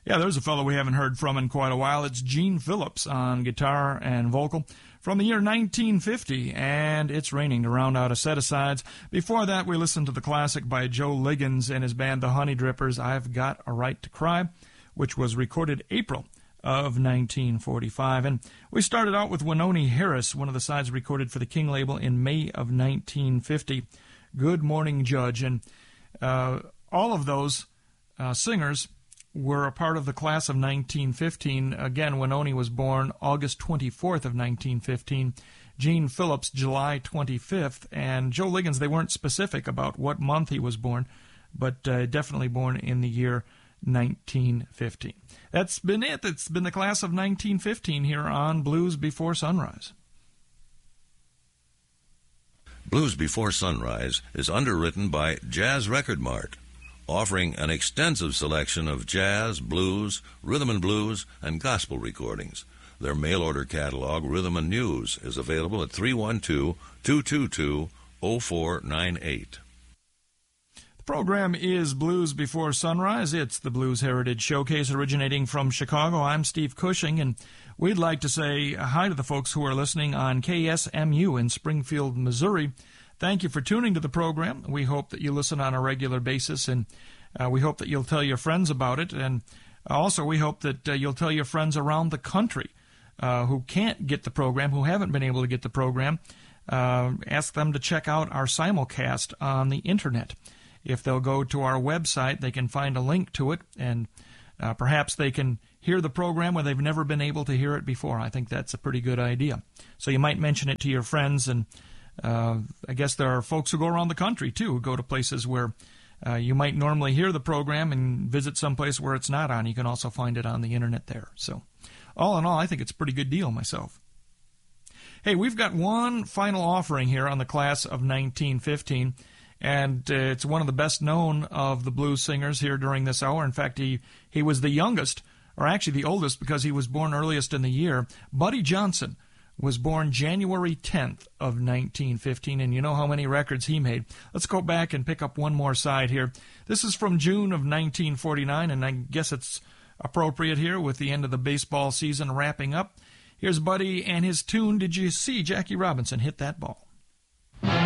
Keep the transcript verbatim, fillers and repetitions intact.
Yeah, there's a fellow we haven't heard from in quite a while. It's Gene Phillips on guitar and vocal from the year nineteen fifty, and It's Raining to round out a set of sides. Before that, we listened to the classic by Joe Liggins and his band The Honey Drippers, I've Got a Right to Cry, which was recorded April of nineteen forty-five. And we started out with Wynonie Harris, one of the sides recorded for the King label in May of nineteen fifty, Good Morning Judge. And uh, all of those uh, singers were a part of the class of nineteen fifteen. Again, Wynonie was born August twenty-fourth of nineteen fifteen. Gene Phillips, July twenty-fifth. And Joe Liggins, they weren't specific about what month he was born, but uh, definitely born in the year nineteen fifteen. That's been it. It's been the class of nineteen fifteen here on Blues Before Sunrise. Blues Before Sunrise is underwritten by Jazz Record Mart, offering an extensive selection of jazz, blues, rhythm and blues, and gospel recordings. Their mail-order catalog, Rhythm and News, is available at three one two, two two two, zero four nine eight. The program is Blues Before Sunrise. It's the Blues Heritage Showcase originating from Chicago. I'm Steve Cushing, and we'd like to say hi to the folks who are listening on K S M U in Springfield, Missouri. Thank you for tuning to the program. We hope that you listen on a regular basis, and uh, we hope that you'll tell your friends about it. And also, we hope that uh, you'll tell your friends around the country uh, who can't get the program, who haven't been able to get the program. Uh, ask them to check out our simulcast on the Internet. If they'll go to our website, they can find a link to it, and uh, perhaps they can hear the program where they've never been able to hear it before. I think that's a pretty good idea. So you might mention it to your friends, and Uh, I guess there are folks who go around the country, too, who go to places where uh, you might normally hear the program and visit someplace where it's not on. You can also find it on the Internet there. So all in all, I think it's a pretty good deal myself. Hey, we've got one final offering here on the class of nineteen fifteen, and uh, it's one of the best-known of the blues singers here during this hour. In fact, he, he was the youngest, or actually the oldest because he was born earliest in the year. Buddy Johnson was born January tenth of nineteen fifteen, and you know how many records he made. Let's go back and pick up one more side here. This is from June of nineteen forty-nine, and I guess it's appropriate here with the end of the baseball season wrapping up. Here's Buddy and his tune, Did You See Jackie Robinson Hit That Ball?